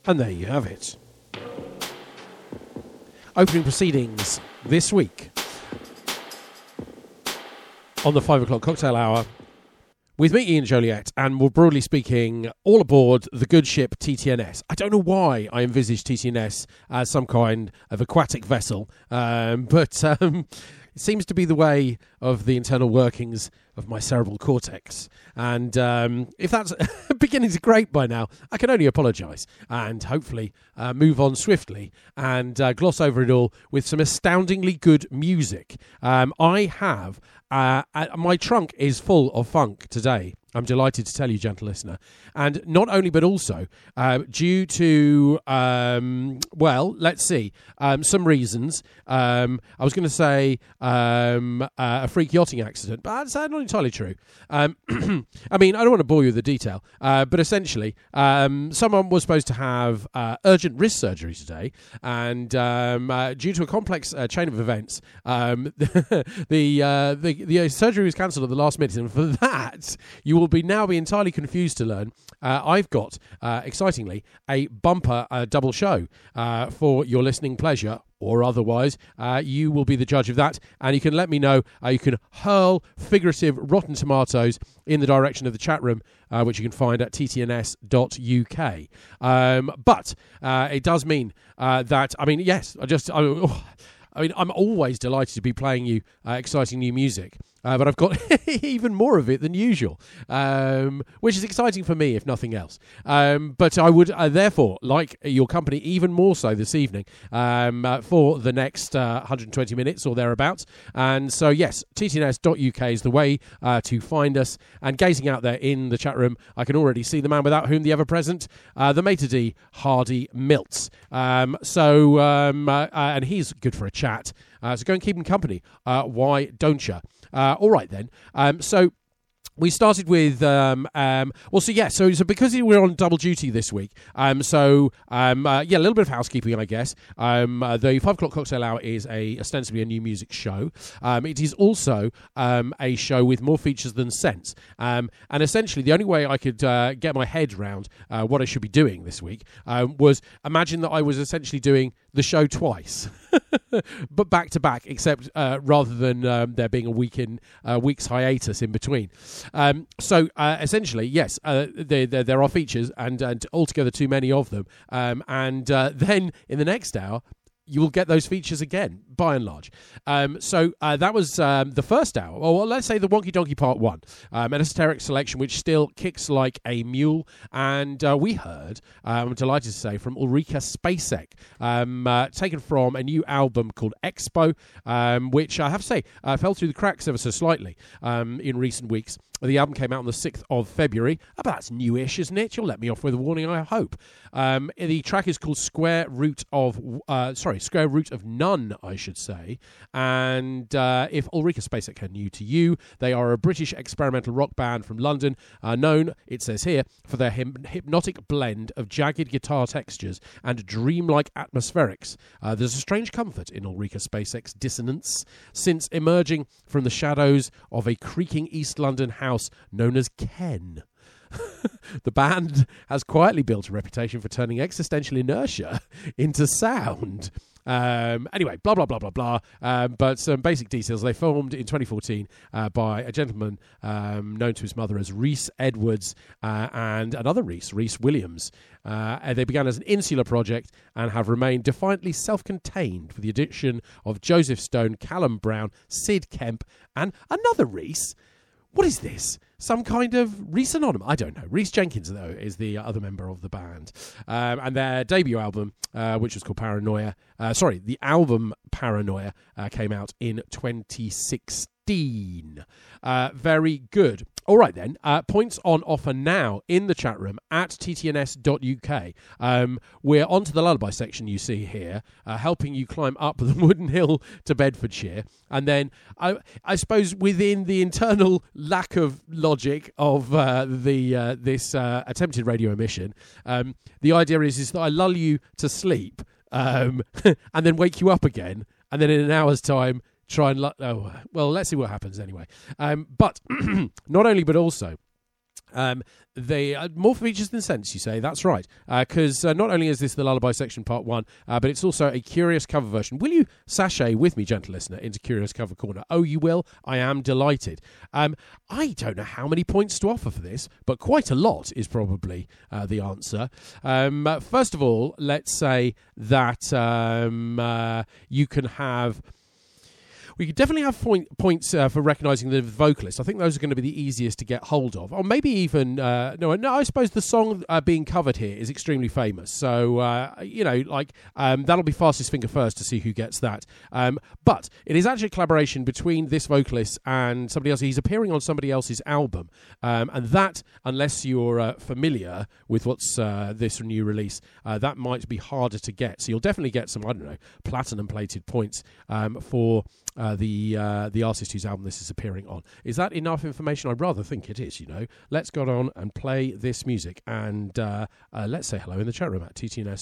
And there you have it. Opening proceedings this week on the 5 o'clock cocktail hour with me, Ian Joliet, and more broadly speaking, all aboard the good ship TTNS. I don't know why I envisage TTNS as some kind of aquatic vessel, but it seems to be the way of the internal workings of my cerebral cortex. And if that's beginning to grate by now, I can only apologise and hopefully move on swiftly and gloss over it all with some astoundingly good music. I have... my trunk is full of funk today. I'm delighted to tell you, gentle listener. And not only, but also, due to, let's see, some reasons. I was going to say a freak yachting accident, but that's not entirely true. I mean, I don't want to bore you with the detail, but essentially, someone was supposed to have urgent wrist surgery today, and due to a complex chain of events, the surgery was cancelled at the last minute, and for that, you will now be entirely confused to learn I've got, excitingly, a bumper double show for your listening pleasure, or otherwise. You will be the judge of that, and you can let me know. You can hurl figurative rotten tomatoes in the direction of the chat room, which you can find at ttns.uk. But it does mean that, I mean, yes, I'm always delighted to be playing you exciting new music. But I've got even more of it than usual, which is exciting for me, if nothing else. But I would, therefore, like your company even more so this evening for the next 120 minutes or thereabouts. And so, yes, ttns.uk is the way to find us. And gazing out there in the chat room, I can already see the man without whom the ever-present, the maitre d' Hardy Milts. And he's good for a chat. So go and keep him company. Why don't you? All right, then. So we started with, so because we're on double duty this week, a little bit of housekeeping, I guess. The 5 o'clock cocktail hour is ostensibly a new music show. It is also a show with more features than sense. And essentially, the only way I could get my head around what I should be doing this week was imagine that I was essentially doing the show twice, but back to back, except rather than there being a week's hiatus in between. Essentially, yes, there are features, and altogether too many of them. Then in the next hour, you will get those features again, by and large. That was the first hour. Well, let's say the Wonky Donkey Part 1. An esoteric selection which still kicks like a mule. And we heard, I'm delighted to say, from Ulrika Spacek, taken from a new album called Expo, which I have to say fell through the cracks ever so slightly in recent weeks. The album came out on the 6th of February. But that's newish, isn't it? You'll let me off with a warning, I hope. The track is called Square Root of None, I should say. And if Ulrika Spacek are new to you, they are a British experimental rock band from London, known, it says here, for their hypnotic blend of jagged guitar textures and dreamlike atmospherics. There's a strange comfort in Ulrika Spacek's dissonance, since emerging from the shadows of a creaking East London house known as Ken. The band has quietly built a reputation for turning existential inertia into sound. Anyway, blah, blah, blah, blah, blah. But some basic details. They formed in 2014 by a gentleman known to his mother as Rhys Edwards and another Rhys Williams. They began as an insular project and have remained defiantly self-contained with the addition of Joseph Stone, Callum Brown, Sid Kemp, and another Rhys. What is this? Some kind of Rhys Anonymous? I don't know. Rhys Jenkins, though, is the other member of the band. And their debut album, which was called Paranoia, the album Paranoia came out in 2016. Very good. All right, then. Points on offer now in the chat room at ttns.uk. We're on to the lullaby section you see here, helping you climb up the wooden hill to Bedfordshire. And then, I suppose, within the internal lack of logic of this attempted radio emission, the idea is that I lull you to sleep and then wake you up again, and then in an hour's time, try and let's see what happens anyway. But not only, but also, They more features than sense, you say. That's right. Because not only is this the Lullaby section part 1, but it's also a Curious cover version. Will you sashay with me, gentle listener, into Curious Cover Corner? Oh, you will? I am delighted. I don't know how many points to offer for this, but quite a lot is probably the answer. First of all, let's say that you can have... We could definitely have points for recognising the vocalist. I think those are going to be the easiest to get hold of. Or maybe even... No, I suppose the song being covered here is extremely famous. So, that'll be fastest finger first to see who gets that. But it is actually a collaboration between this vocalist and somebody else. He's appearing on somebody else's album. And that, unless you're familiar with what's this new release, that might be harder to get. So you'll definitely get some, platinum-plated points for... the artist whose album this is appearing on. Is that enough information? I'd rather think it is, Let's go on and play this music, and let's say hello in the chat room at ttns.co.uk.